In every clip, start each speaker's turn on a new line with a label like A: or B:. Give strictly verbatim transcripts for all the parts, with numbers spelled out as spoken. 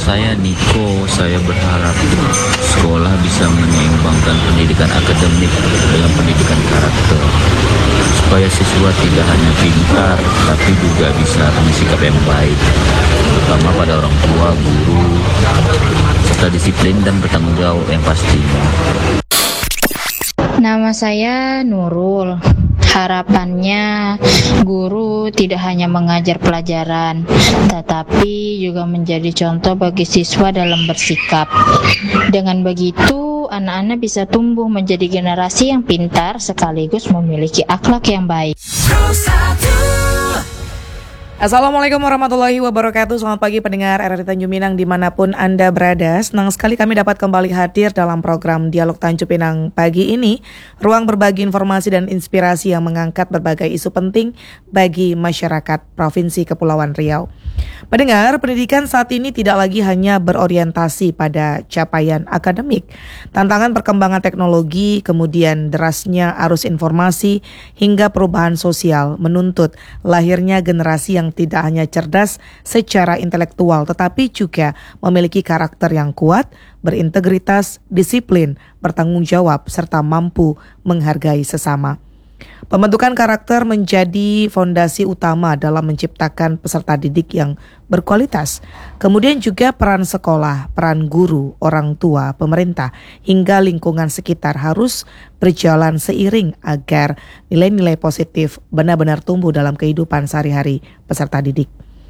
A: saya Niko, saya berharap sekolah bisa menyeimbangkan pendidikan akademik dengan pendidikan karakter, supaya siswa tidak hanya pintar, tapi juga bisa punya sikap yang baik, terutama pada orang tua, guru, serta disiplin dan bertanggung jawab yang pastinya.
B: Nama saya Nurul. Harapannya guru tidak hanya mengajar pelajaran, tetapi juga menjadi contoh bagi siswa dalam bersikap. Dengan begitu, anak-anak bisa tumbuh menjadi generasi yang pintar sekaligus memiliki akhlak yang baik.
C: Assalamualaikum warahmatullahi wabarakatuh. Selamat pagi pendengar R R I Tanjung Pinang dimanapun Anda berada. Senang sekali kami dapat kembali hadir dalam program Dialog Tanjung Pinang pagi ini. Ruang berbagi informasi dan inspirasi yang mengangkat berbagai isu penting bagi masyarakat Provinsi Kepulauan Riau. Pendengar, pendidikan saat ini tidak lagi hanya berorientasi pada capaian akademik. Tantangan perkembangan teknologi, kemudian derasnya arus informasi, hingga perubahan sosial menuntut lahirnya generasi yang tidak hanya cerdas secara intelektual, tetapi juga memiliki karakter yang kuat, berintegritas, disiplin, bertanggung jawab, serta mampu menghargai sesama. Pembentukan karakter menjadi fondasi utama dalam menciptakan peserta didik yang berkualitas. Kemudian juga peran sekolah, peran guru, orang tua, pemerintah, hingga lingkungan sekitar harus berjalan seiring agar nilai-nilai positif benar-benar tumbuh dalam kehidupan sehari-hari peserta didik.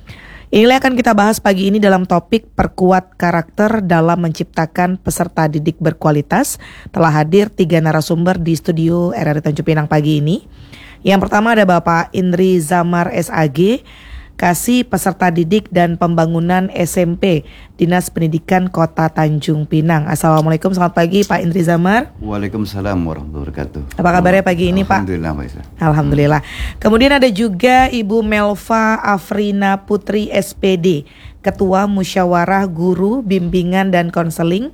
C: Inilah akan kita bahas pagi ini dalam topik perkuat karakter dalam menciptakan peserta didik berkualitas. Telah hadir tiga narasumber di studio R R I Tanjung Pinang pagi ini. Yang pertama ada Bapak Indri Zamar S A G, Kasih Peserta Didik dan Pembangunan S M P Dinas Pendidikan Kota Tanjung Pinang. Assalamualaikum, selamat pagi Pak Indri Zamar.
D: Waalaikumsalam warahmatullahi wabarakatuh.
C: Apa kabarnya pagi ini Pak?
D: Alhamdulillah Pak.
C: Alhamdulillah. Kemudian ada juga Ibu Melva Afrina Putri S P D, Ketua Musyawarah Guru Bimbingan dan Konseling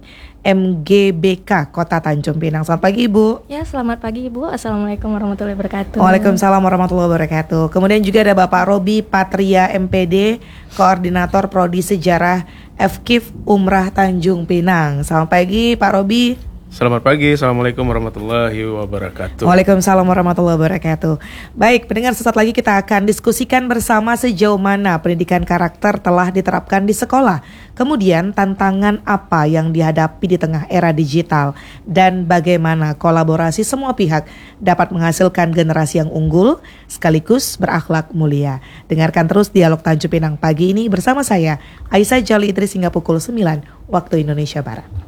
C: M G B K Kota Tanjung Pinang. Selamat pagi Ibu.
E: Ya, selamat pagi Ibu. Assalamualaikum warahmatullahi wabarakatuh.
C: Waalaikumsalam warahmatullahi wabarakatuh. Kemudian juga ada Bapak Robi Patria M P D, Koordinator Prodi Sejarah F K I F Umrah Tanjung Pinang. Selamat pagi Pak Robi.
F: Selamat pagi, Assalamualaikum warahmatullahi wabarakatuh.
C: Waalaikumsalam warahmatullahi wabarakatuh. Baik, pendengar, sesaat lagi kita akan diskusikan bersama sejauh mana pendidikan karakter telah diterapkan di sekolah. Kemudian tantangan apa yang dihadapi di tengah era digital, dan bagaimana kolaborasi semua pihak dapat menghasilkan generasi yang unggul sekaligus berakhlak mulia. Dengarkan terus Dialog Tanjung Pinang pagi ini bersama saya Aisyah Jali Idris hingga pukul sembilan waktu Indonesia Barat.